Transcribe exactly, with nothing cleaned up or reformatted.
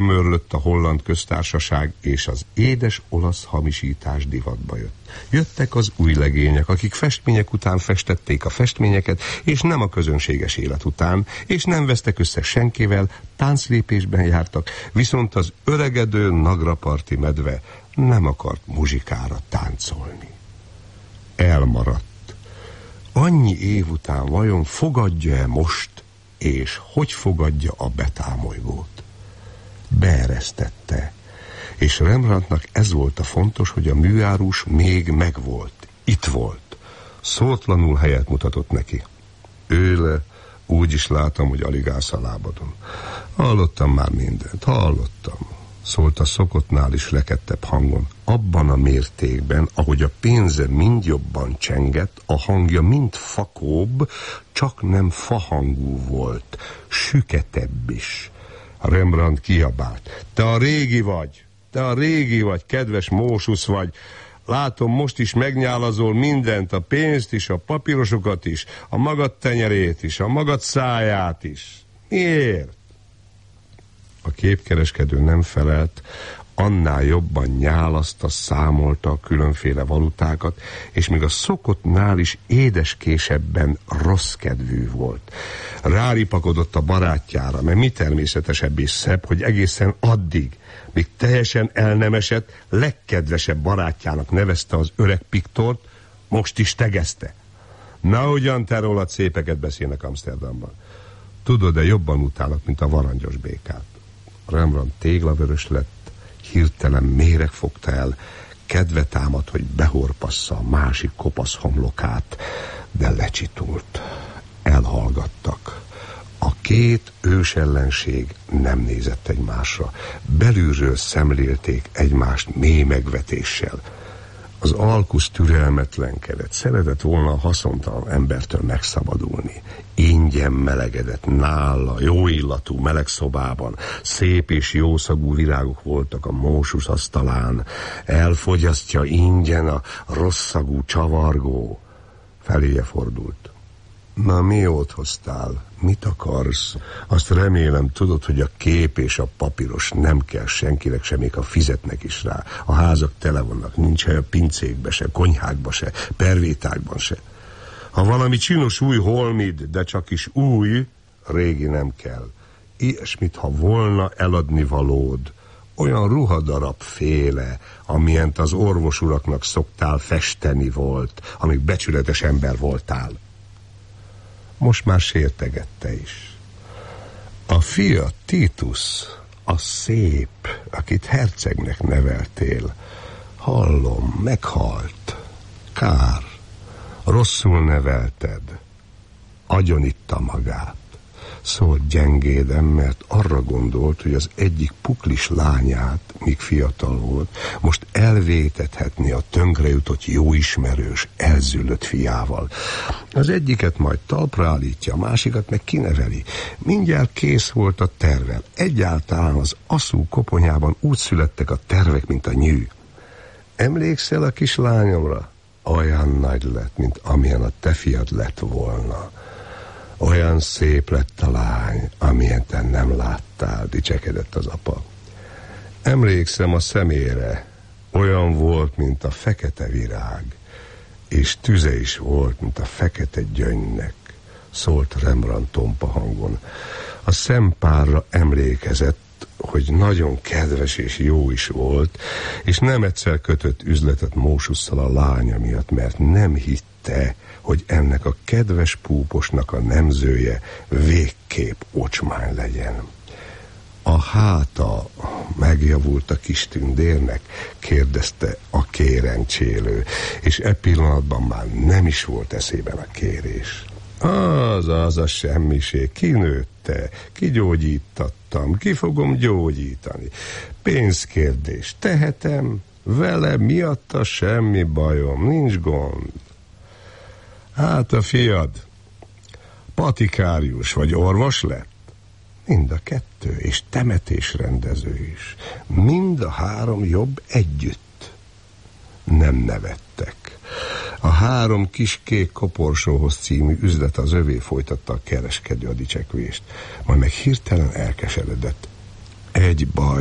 Mörlött a holland köztársaság, és az édes olasz hamisítás divatba jött. Jöttek az új legények, akik festmények után festették a festményeket, és nem a közönséges élet után, és nem vesztek össze senkivel, tánclépésben jártak, viszont az öregedő nagraparti medve nem akart muzsikára táncolni. Elmaradt. Annyi év után vajon fogadja-e most, és hogy fogadja a betámolygót? Beeresztette, és Rembrandtnak ez volt a fontos, hogy a műárus még megvolt, itt volt. Szótlanul helyet mutatott neki. Ő le, úgy is látom, hogy alig állsz a lábadon. Hallottam már mindent, hallottam. Szólt a szokottnál is lekettebb hangon. Abban a mértékben, ahogy a pénze mind jobban csengett, a hangja mind fakóbb, csak nem fahangú volt, süketebb is. Rembrandt kiabált. Te a régi vagy, te a régi vagy, kedves Mósusz vagy. Látom, most is megnyálazol mindent, a pénzt is, a papírosokat is, a magad tenyerét is, a magad száját is. Miért? A képkereskedő nem felelt, annál jobban nyálazta, számolta a különféle valutákat, és még a szokottnál is édeskésebben rossz kedvű volt. Ráripakodott a barátjára, mert mi természetesebb és szebb, hogy egészen addig, míg teljesen el nem esett, legkedvesebb barátjának nevezte az öreg Piktort, most is tegezte. Na, ugyan te rólad szépeket beszélnek Amsterdamban. Tudod-e, jobban utálnak, mint a varangyos békát. Rembrandt téglavörös lett, hirtelen méreg fogta el, kedve támad, hogy behorpassza a másik kopasz homlokát, de lecsitult. Elhallgattak. A két ősellenség nem nézett egymásra. Belülről szemlélték egymást mély megvetéssel. Az alkusz türelmetlenkedett, szeretett volna a haszontalan embertől megszabadulni. Ingyen melegedett nála, jó illatú meleg szobában, szép és jószagú virágok voltak a Mósusz asztalán, elfogyasztja ingyen a rosszagú csavargó. Feléje fordult. Na, miót hoztál? Mit akarsz? Azt remélem tudod, hogy a kép és a papíros nem kell senkinek sem, még ha fizetnek is rá. A házak tele vannak, nincs hely a pincékbe se, konyhákba se, pervétákban se. Ha valami csinos új holmid, de csak is új, régi nem kell. Ilyesmit, ha volna eladni valód, olyan ruhadarab féle, amilyent az orvosuraknak szoktál festeni volt, amíg becsületes ember voltál. Most már sértegette is. A fia, Titus, a szép, akit hercegnek neveltél, hallom, meghalt. Kár, rosszul nevelted. Agyonitta magát. Szólt gyengéden, mert arra gondolt, hogy az egyik puklis lányát, míg fiatal volt, most elvétethetni a tönkrejutott jóismerős, elzüllött fiával. Az egyiket majd talpra állítja, a másikat meg kineveli. Mindjárt kész volt a tervel. Egyáltalán az aszú koponyában úgy születtek a tervek, mint a nyű. Emlékszel a kis lányomra? Olyan nagy lett, mint amilyen a te fiad lett volna. Olyan szép lett a lány, amilyen te nem láttál, dicsekedett az apa. Emlékszem a szemére, olyan volt, mint a fekete virág, és tüze is volt, mint a fekete gyöngynek, szólt Rembrandt tompa hangon. A szempárra emlékezett, hogy nagyon kedves és jó is volt, és nem egyszer kötött üzletet Mósusszal a lánya miatt, mert nem hitte, hogy ennek a kedves púposnak a nemzője végképp ocsmány legyen. A háta megjavult a kis tündérnek, kérdezte a kérencsélő, és e pillanatban már nem is volt eszében a kérés. Az, az a semmiség, kinőtte, kigyógyítattam, ki fogom gyógyítani. Pénzkérdés, tehetem, vele miatta semmi bajom, nincs gond. Hát a fiad, patikárius vagy orvos lett? Mind a kettő, és temetésrendező is. Mind a három jobb együtt. Nem nevettek. A három kis kék koporsóhoz című üzlet az övé, folytatta a kereskedő a dicsekvést. Majd meg hirtelen elkeseredett. egy baj.